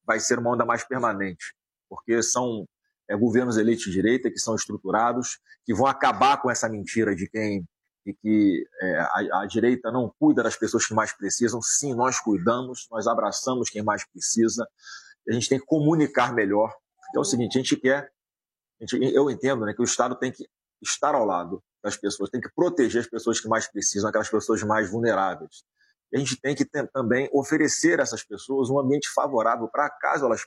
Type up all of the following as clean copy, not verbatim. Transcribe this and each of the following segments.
vai ser uma onda mais permanente, porque são governos eleitos de direita que são estruturados, que vão acabar com essa mentira de que a direita não cuida das pessoas que mais precisam. Sim, nós cuidamos, nós abraçamos quem mais precisa. A gente tem que comunicar melhor. Então é o seguinte, eu entendo, né, que o Estado tem que estar ao lado das pessoas, tem que proteger as pessoas que mais precisam, aquelas pessoas mais vulneráveis. E a gente tem que também oferecer a essas pessoas um ambiente favorável para, caso elas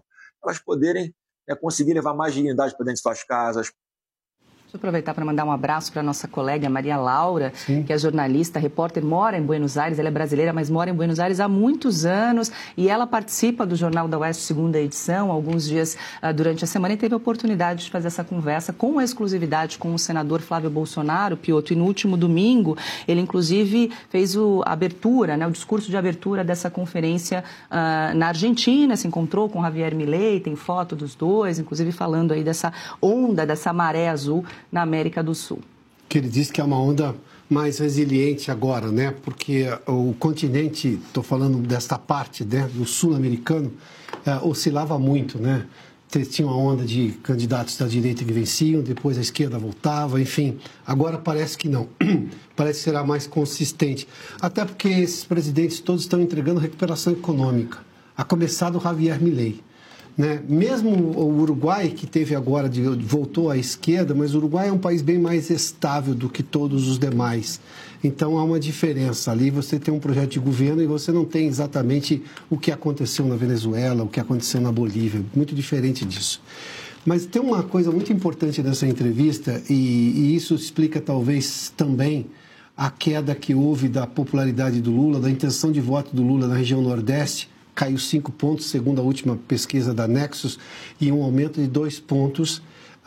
poderem conseguir levar mais dignidade para dentro de suas casas. Deixa eu aproveitar para mandar um abraço para a nossa colega Maria Laura, que é jornalista, repórter, mora em Buenos Aires. Ela é brasileira, mas mora em Buenos Aires há muitos anos e ela participa do Jornal da Oeste, segunda edição, alguns dias durante a semana, e teve a oportunidade de fazer essa conversa com exclusividade com o senador Flávio Bolsonaro, Piotr, e no último domingo ele inclusive fez o discurso de abertura dessa conferência na Argentina, se encontrou com Javier Milei, tem foto dos dois, inclusive falando aí dessa onda, dessa maré azul na América do Sul. Que ele disse que é uma onda mais resiliente agora, né? Porque o continente, estou falando desta parte, né, do sul-americano, oscilava muito, né? Tinha uma onda de candidatos da direita que venciam, depois a esquerda voltava, enfim. Agora parece que não. Parece que será mais consistente. Até porque esses presidentes todos estão entregando recuperação econômica, a começar do Javier Milei. Né? Mesmo o Uruguai, que teve agora, voltou à esquerda, mas o Uruguai é um país bem mais estável do que todos os demais. Então há uma diferença. Ali você tem um projeto de governo e você não tem exatamente o que aconteceu na Venezuela, o que aconteceu na Bolívia. Muito diferente disso. Mas tem uma coisa muito importante dessa entrevista, e isso explica talvez também a queda que houve da popularidade do Lula, da intenção de voto do Lula na região Nordeste. Caiu 5 pontos, segundo a última pesquisa da Nexus, e um aumento de 2 pontos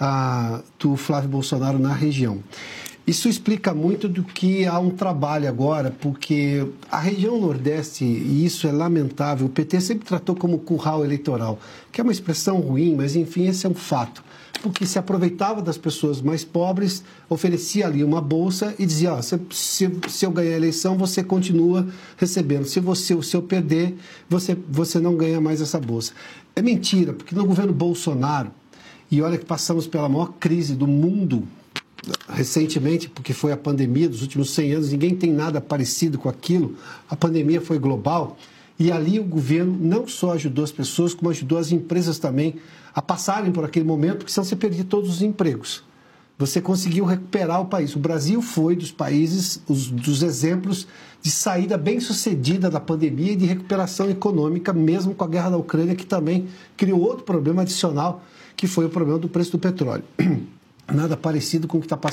do Flávio Bolsonaro na região. Isso explica muito do que há um trabalho agora, porque a região Nordeste, e isso é lamentável, o PT sempre tratou como curral eleitoral, que é uma expressão ruim, mas enfim, esse é um fato. Porque se aproveitava das pessoas mais pobres, oferecia ali uma bolsa e dizia, se eu ganhar a eleição, você continua recebendo. Se eu perder, você não ganha mais essa bolsa. É mentira, porque no governo Bolsonaro, e olha que passamos pela maior crise do mundo recentemente, porque foi a pandemia dos últimos 100 anos, ninguém tem nada parecido com aquilo, a pandemia foi global, e ali o governo não só ajudou as pessoas, como ajudou as empresas também a passarem por aquele momento, porque senão você perdia todos os empregos. Você conseguiu recuperar o país. O Brasil foi dos países, dos exemplos de saída bem-sucedida da pandemia e de recuperação econômica, mesmo com a guerra da Ucrânia, que também criou outro problema adicional, que foi o problema do preço do petróleo. Nada parecido com o que está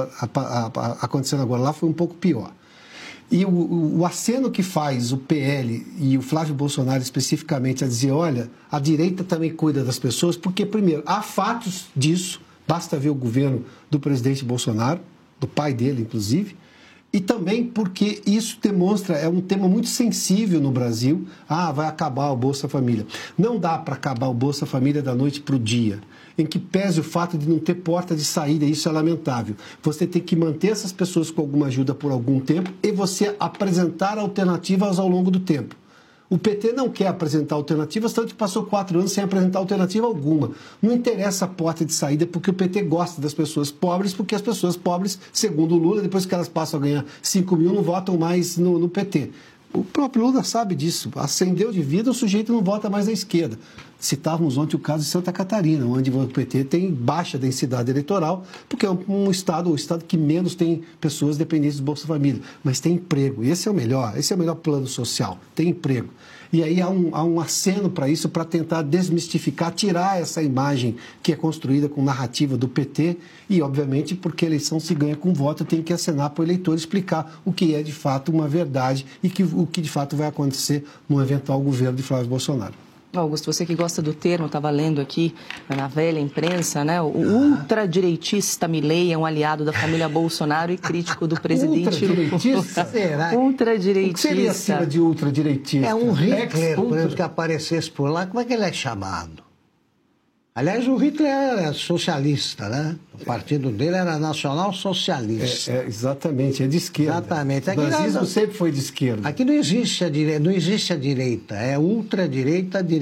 acontecendo agora. Lá foi um pouco pior. E o aceno que faz o PL e o Flávio Bolsonaro especificamente a dizer, olha, a direita também cuida das pessoas, porque, primeiro, há fatos disso, basta ver o governo do presidente Bolsonaro, do pai dele, inclusive, e também porque isso demonstra, é um tema muito sensível no Brasil, vai acabar o Bolsa Família. Não dá para acabar o Bolsa Família da noite para o dia, em que pese o fato de não ter porta de saída, isso é lamentável. Você tem que manter essas pessoas com alguma ajuda por algum tempo e você apresentar alternativas ao longo do tempo. O PT não quer apresentar alternativas, tanto que passou 4 anos sem apresentar alternativa alguma. Não interessa a porta de saída, porque o PT gosta das pessoas pobres, porque as pessoas pobres, segundo o Lula, depois que elas passam a ganhar 5 mil, não votam mais no PT. O próprio Lula sabe disso. Ascendeu de vida, o sujeito não vota mais à esquerda. Citávamos ontem o caso de Santa Catarina, onde o PT tem baixa densidade eleitoral, porque é o estado que menos tem pessoas dependentes do Bolsa Família. Mas tem emprego. Esse é o melhor plano social. Tem emprego. E aí há um aceno para isso, para tentar desmistificar, tirar essa imagem que é construída com narrativa do PT e, obviamente, porque a eleição se ganha com voto, tem que acenar para o eleitor explicar o que é, de fato, uma verdade e o que, de fato, vai acontecer no eventual governo de Flávio Bolsonaro. Augusto, você que gosta do termo, estava lendo aqui na velha imprensa, né? O ultradireitista Milei é um aliado da família Bolsonaro e crítico do presidente Lula. Será? Ultradireitista. O que seria acima de ultradireitista? É um Hitler, por exemplo, que aparecesse por lá, como é que ele é chamado? Aliás, o Hitler era socialista, né? O partido dele era nacional socialista. Exatamente, é de esquerda. Exatamente. O nazismo sempre foi de esquerda. Aqui não existe a direita, é ultradireita,